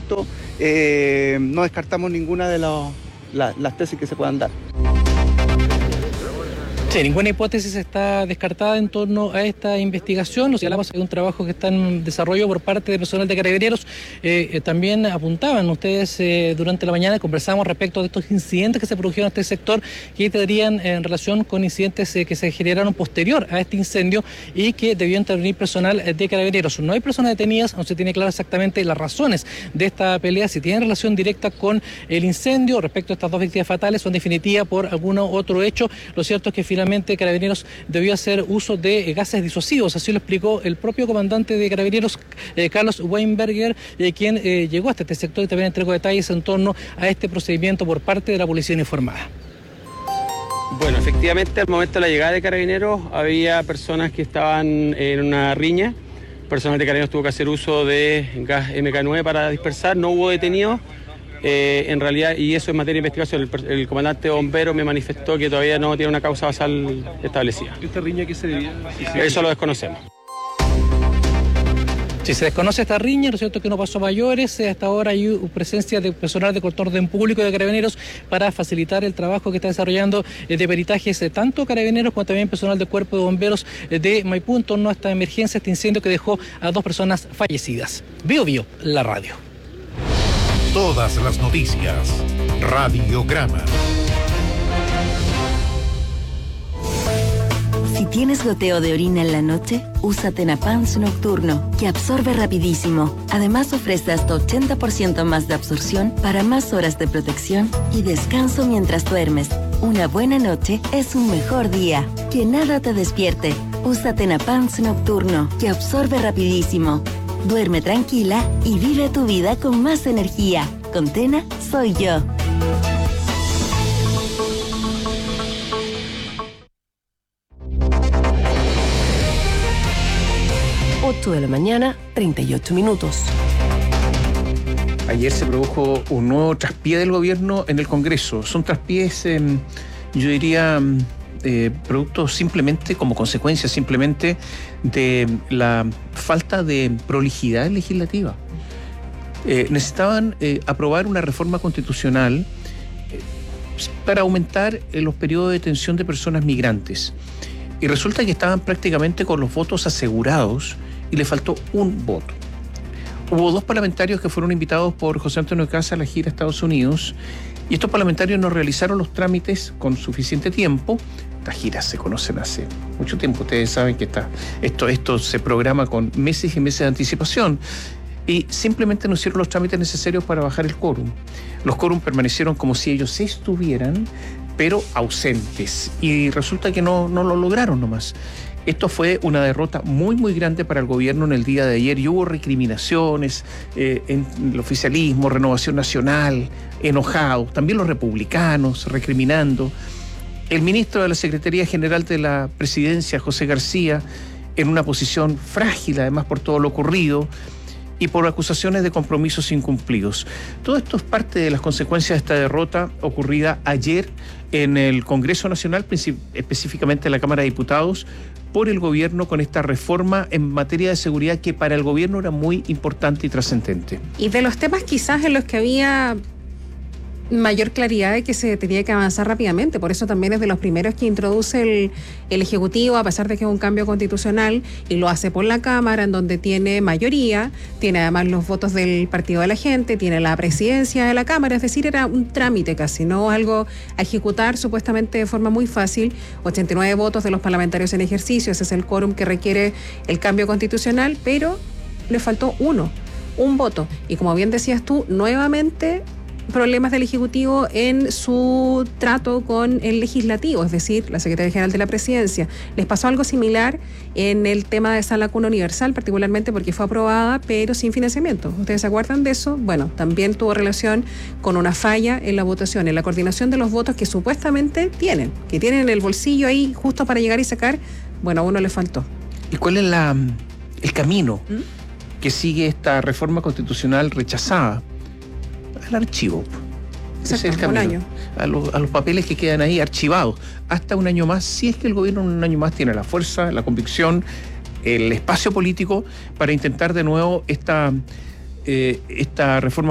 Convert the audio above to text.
momento no descartamos ninguna de las tesis que se puedan dar. Sí, ninguna hipótesis está descartada en torno a esta investigación. Lo señalamos, es un trabajo que está en desarrollo por parte de personal de Carabineros. También apuntaban ustedes durante la mañana, conversamos respecto de estos incidentes que se produjeron en este sector, que tendrían en relación con incidentes que se generaron posterior a este incendio y que debió intervenir personal de Carabineros. No hay personas detenidas, no se tiene claro exactamente las razones de esta pelea, si tienen relación directa con el incendio respecto a estas dos víctimas fatales o en definitiva por algún otro hecho. Lo cierto es que finalmente Carabineros debió hacer uso de gases disuasivos, así lo explicó el propio comandante de Carabineros, Carlos Weinberger, quien llegó hasta este sector y también entregó detalles en torno a este procedimiento por parte de la policía uniformada. Bueno, efectivamente al momento de la llegada de Carabineros había personas que estaban en una riña. Personal de Carabineros tuvo que hacer uso de gas MK9 para dispersar, no hubo detenidos. En realidad, y eso en materia de investigación, el comandante bombero me manifestó que todavía no tiene una causa basal establecida. ¿Esta riña qué se debía? Eso lo desconocemos. Si se desconoce esta riña, lo cierto es que no pasó a mayores. Hasta ahora hay presencia de personal de control orden público de Carabineros para facilitar el trabajo que está desarrollando de peritajes tanto Carabineros como también personal del Cuerpo de Bomberos de Maipú en torno a esta emergencia, este incendio que dejó a 2 personas fallecidas. Bio Bio, la radio. Todas las noticias. Radiograma. Si tienes goteo de orina en la noche, usa Tenapans Nocturno, que absorbe rapidísimo. Además ofrece hasta 80% más de absorción para más horas de protección y descanso mientras duermes. Una buena noche es un mejor día. Que nada te despierte. Usa Tenapans Nocturno, que absorbe rapidísimo. Duerme tranquila y vive tu vida con más energía. Con Tena, soy yo. De la mañana, 38 minutos. Ayer se produjo un nuevo traspié del gobierno en el Congreso. Son traspiés, yo diría, producto simplemente, como consecuencia simplemente de la falta de prolijidad legislativa. Necesitaban aprobar una reforma constitucional para aumentar los periodos de detención de personas migrantes. Y resulta que estaban prácticamente con los votos asegurados y le faltó un voto. Hubo 2 parlamentarios que fueron invitados por José Antonio Caz a la gira a Estados Unidos y estos parlamentarios no realizaron los trámites con suficiente tiempo. Estas giras se conocen hace mucho tiempo. Ustedes saben que esto se programa con meses y meses de anticipación y simplemente no hicieron los trámites necesarios para bajar el quórum. Los quórum permanecieron como si ellos estuvieran, pero ausentes. Y resulta que no lo lograron nomás. Esto fue una derrota muy, muy grande para el gobierno en el día de ayer y hubo recriminaciones en el oficialismo, Renovación Nacional, enojados, también los republicanos recriminando. El ministro de la Secretaría General de la Presidencia, José García, en una posición frágil, además por todo lo ocurrido, y por acusaciones de compromisos incumplidos. Todo esto es parte de las consecuencias de esta derrota ocurrida ayer en el Congreso Nacional, específicamente en la Cámara de Diputados, por el gobierno con esta reforma en materia de seguridad que para el gobierno era muy importante y trascendente. Y de los temas quizás en los que había mayor claridad de que se tenía que avanzar rápidamente, por eso también es de los primeros que introduce el Ejecutivo, a pesar de que es un cambio constitucional, y lo hace por la Cámara, en donde tiene mayoría, tiene además los votos del Partido de la Gente, tiene la presidencia de la Cámara, es decir, era un trámite casi, no algo a ejecutar supuestamente de forma muy fácil. 89 votos de los parlamentarios en ejercicio, ese es el quórum que requiere el cambio constitucional, pero le faltó un voto, y como bien decías tú, nuevamente problemas del Ejecutivo en su trato con el Legislativo, es decir, la Secretaría General de la Presidencia. Les pasó algo similar en el tema de esa Sala Cuna Universal, particularmente porque fue aprobada, pero sin financiamiento. ¿Ustedes se acuerdan de eso? Bueno, también tuvo relación con una falla en la votación, en la coordinación de los votos que supuestamente tienen en el bolsillo ahí justo para llegar y sacar. Bueno, a uno le faltó. ¿Y cuál es el camino que sigue esta reforma constitucional rechazada? Al archivo. Ese es el camino. Un año. A los papeles que quedan ahí archivados. Hasta un año más, si es que el gobierno en un año más tiene la fuerza, la convicción, el espacio político para intentar de nuevo esta reforma